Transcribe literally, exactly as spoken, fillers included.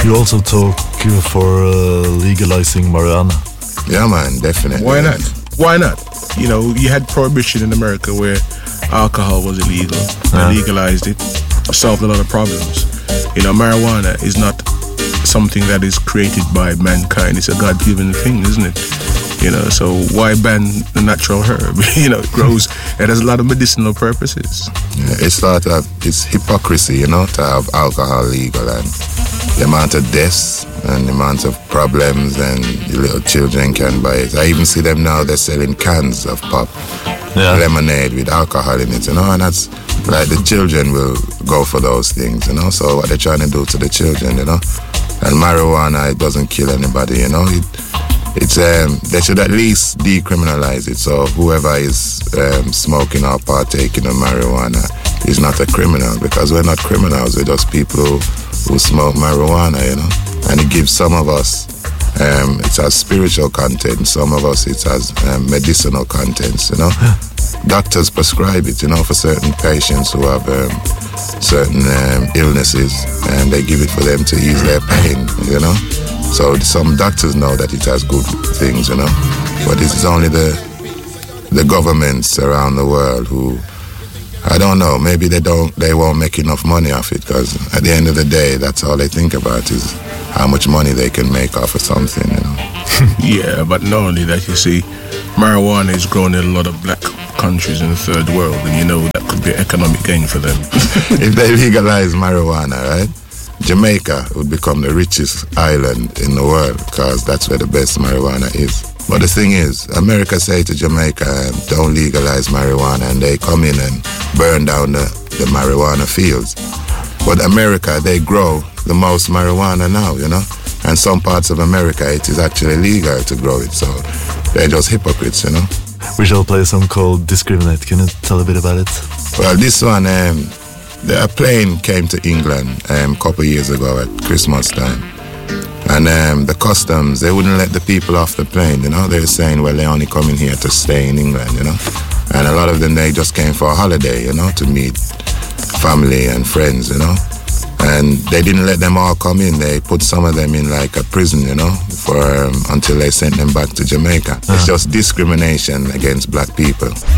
You also talk uh, for uh, legalizing marijuana. Yeah, man, definitely. Why not? Why not? You know, you had prohibition in America where alcohol was illegal. Yeah. They legalized it, solved a lot of problems. You know, marijuana is not something that is created by mankind. It's a God-given thing, isn't it? You know, so why ban the natural herb? You know, it grows. It has a lot of medicinal purposes. Yeah, it's sort of, it's hypocrisy, you know, to have alcohol legal, and the amount of deaths and the amount of problems, and the little children can buy it. I even see them now, they're selling cans of pop, yeah. lemonade with alcohol in it, you know, and that's like the children will go for those things, you know, so what they're trying to do to the children, you know. And marijuana, it doesn't kill anybody, you know. It, It's um, they should at least decriminalize it, so whoever is um, smoking or partaking of marijuana is not a criminal, because we're not criminals, we're just people who, who smoke marijuana, you know. And it gives some of us, um, it has spiritual content, some of us it has um, medicinal contents, you know. Doctors prescribe it, you know, for certain patients who have um, certain um, illnesses, and they give it for them to ease their pain, you know. So some doctors know that it has good things, you know, but it is only the the governments around the world who, I don't know, maybe they don't, they won't make enough money off it, because at the end of the day, that's all they think about is how much money they can make off of something, you know. Yeah, but not only that, you see, marijuana is grown in a lot of black countries in the third world, and you know that could be an economic gain for them. If they legalize marijuana, right? Jamaica would become the richest island in the world, because that's where the best marijuana is. But the thing is, America say to Jamaica, don't legalize marijuana, and they come in and burn down the, the marijuana fields. But America, they grow the most marijuana now, you know, and some parts of America it is actually legal to grow it, so they're just hypocrites, you know. We shall play a song called Discriminate. Can you tell a bit about it? Well, this one, um, the plane came to England um, a couple of years ago at Christmas time, and um, the customs, they wouldn't let the people off the plane, you know. They were saying, well, they only coming here to stay in England, you know, and a lot of them, they just came for a holiday, you know, to meet family and friends, you know, and they didn't let them all come in. They put some of them in like a prison, you know, for um, until they sent them back to Jamaica. Uh-huh. It's just discrimination against black people.